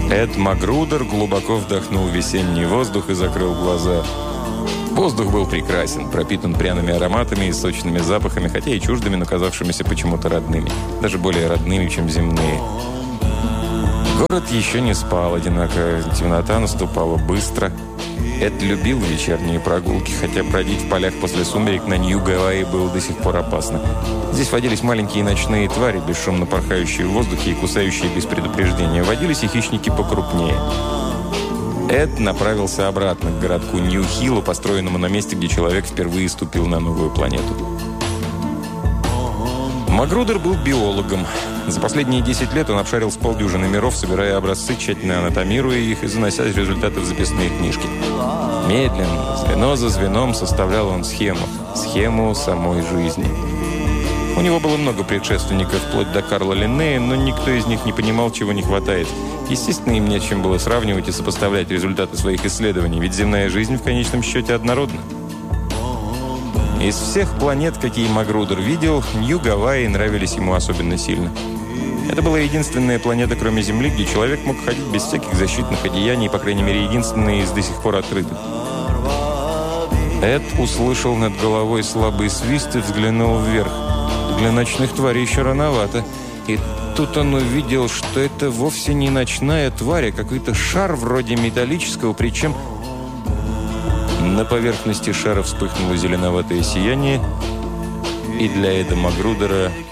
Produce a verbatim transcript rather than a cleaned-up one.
Эд Магрудер глубоко вдохнул весенний воздух и закрыл глаза. Воздух был прекрасен, пропитан пряными ароматами и сочными запахами, хотя и чуждыми, но казавшимися почему-то родными. Даже более родными, чем земные. Город еще не спал, одинако темнота наступала быстро. Эд любил вечерние прогулки, хотя бродить в полях после сумерек на Нью-Гавайи было до сих пор опасно. Здесь водились маленькие ночные твари, бесшумно порхающие в воздухе и кусающие без предупреждения. Водились и хищники покрупнее. Эд направился обратно к городку Нью-Хиллу, построенному на месте, где человек впервые ступил на новую планету. Магрудер был биологом. За последние десять лет он обшарил с полдюжины миров, собирая образцы, тщательно анатомируя их и занося результаты в записные книжки. Медленно, звено за звеном, составлял он схему. Схему самой жизни. У него было много предшественников, вплоть до Карла Линнея, но никто из них не понимал, чего не хватает. Естественно, им не с чем было сравнивать и сопоставлять результаты своих исследований, ведь земная жизнь в конечном счете однородна. Из всех планет, какие Магрудер видел, Нью-Гавайи нравились ему особенно сильно. Это была единственная планета, кроме Земли, где человек мог ходить без всяких защитных одеяний, по крайней мере, единственная из до сих пор открытых. Эд услышал над головой слабый свист и взглянул вверх. Для ночных тварей еще рановато. И тут он увидел, что это вовсе не ночная тварь, а какой-то шар вроде металлического, причем на поверхности шара вспыхнуло зеленоватое сияние, и для Эда Магрудера